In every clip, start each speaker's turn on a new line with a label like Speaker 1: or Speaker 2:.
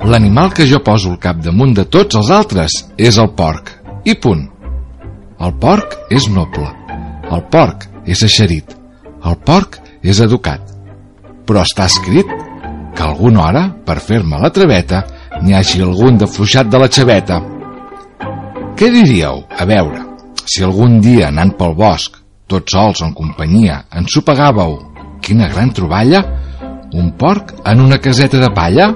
Speaker 1: L'animal que jo poso al capdamunt de tots els altres és el porc. I punt. El porc és noble. El porc és eixerit. El porc és educat. Però està escrit que alguna hora, per fer-me la traveta, n'hi hagi algun defluixat de la xaveta. Què diríeu, a veure, si algun dia, anant pel bosc, tots sols o en companyia, ensopegàveu, quina gran troballa, un porc en una caseta de palla?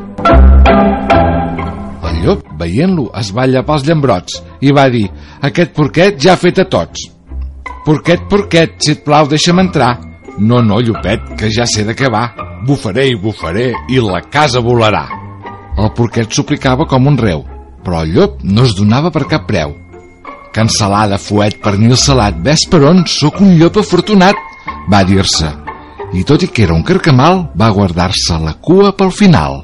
Speaker 1: El llop, veient-lo, es va llapar els llambrots i va dir: aquest porquet ja ha fet a tots. Porquet, porquet, si et plau, deixa'm entrar. No, llopet, que ja sé de què va. Bufaré i bufaré i la casa volarà. El porquet suplicava com un reu, però el llop no es donava per cap preu. Cansalada, fuet, pernil salat, ves per on, sóc un llop afortunat, va dir-se, i tot i que era un carcamal, va guardar-se la cua pel final.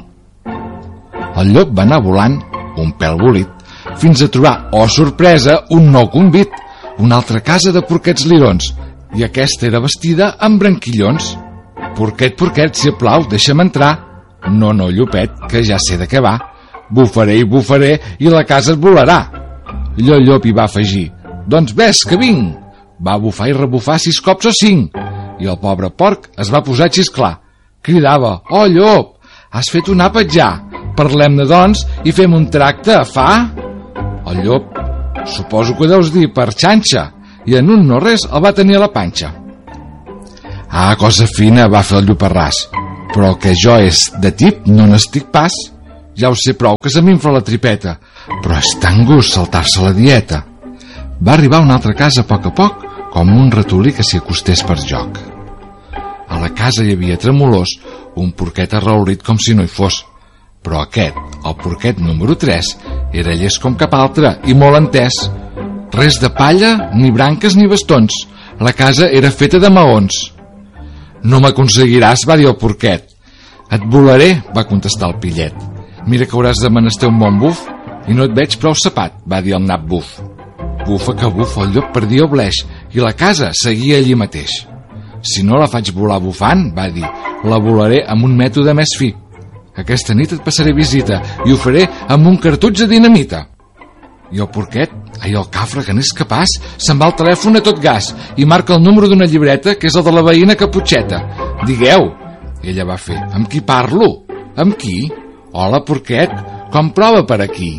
Speaker 1: El llop va anar volant, un pèl bolit, fins a trobar, oh sorpresa, un nou convit, una altra casa de porquets lirons, i aquesta era vestida amb branquillons. Porquet, porquet, si et plau, deixa'm entrar. No, llopet, que ja sé de què va. Bufaré i bufaré i la casa et volarà. El llop hi va afegir: doncs ves, que vinc. Va bufar i rebufar 6 cops o 5, i el pobre porc es va posar a xisclar. Cridava: oh llop, has fet un àpat ja, parlem-ne doncs i fem un tracte, fa? El llop, suposo que deus dir per xanxa, i en un no res el va tenir a la panxa. Ah, cosa fina, va fer el lloparràs, però que jo és de tip no n'estic pas. Ja ho sé prou que se m'infla la tripeta, però és tan gust saltar-se la dieta. Va arribar a una altra casa a poc, com un ratolí que s'hi acostés per joc. A la casa hi havia tremolós un porquet arraulit com si no hi fos, però aquest, el porquet número 3, era llest com cap altre i molt entès. Res de palla, ni branques ni bastons. La casa era feta de maons. No m'aconseguiràs, va dir el porquet. Et volaré, va contestar el pillet. Mira que hauràs de menester un bon buf i no et veig prou sapat, va dir el nap buf. Bufa que bufa, el llop perdia el bleix i la casa seguia allí mateix. Si no la faig volar bufant, va dir, la volaré amb un mètode més fi. Aquesta nit et passaré visita i ho faré amb un cartutx de dinamita. I el porquet, el cafre, que n'és capaç, se'n va al telèfon a tot gas i marca el número d'una llibreta que és el de la veïna Caputxeta. Digueu, ella va fer, amb qui parlo? Amb qui? Hola, porquet, com prova per aquí?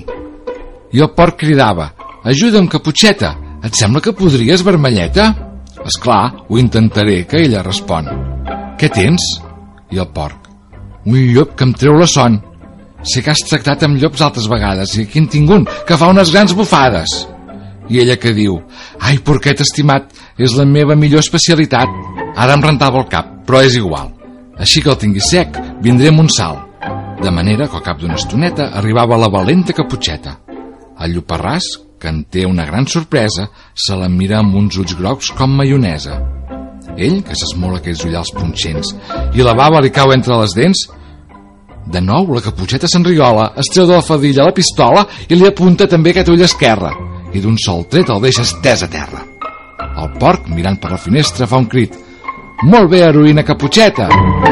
Speaker 1: I el porc cridava, ajuda'm, Caputxeta, et sembla que podries, vermelleta? Esclar, ho intentaré, que ella respon. Què tens? I el porc, un llop que em treu la son. Sé que has tractat amb llops altres vegades i aquí en tinc un que fa unes grans bufades. I ella que diu, ai, porquet estimat, és la meva millor especialitat. Ara em rentava el cap, però és igual. Així que el tingui sec, vindré amb un salt. De manera que al cap d'una estoneta arribava la valenta Caputxeta. El lloparràs, que en té una gran sorpresa, se la mira amb uns ulls grocs com maionesa. Ell, que s'esmola aquells ullals punxents i la bava li cau entre les dents. De nou, la Caputxeta s'enriola, es treu de la faldilla la pistola i li apunta també aquest ull esquerre, i d'un sol tret el deixa estès a terra. El porc, mirant per la finestra, fa un crit. Molt bé, heroïna Caputxeta!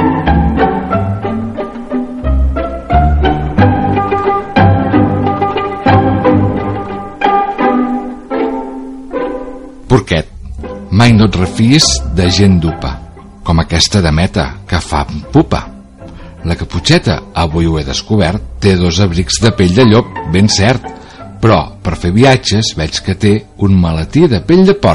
Speaker 1: Porquet, mai no et refies de gent dupa, com aquesta dameta que fa pupa. La Caputxeta, avui ho he descobert, té 2 abrics de pell de llop, ben cert, però per fer viatges veig que té un maletí de pell de porc.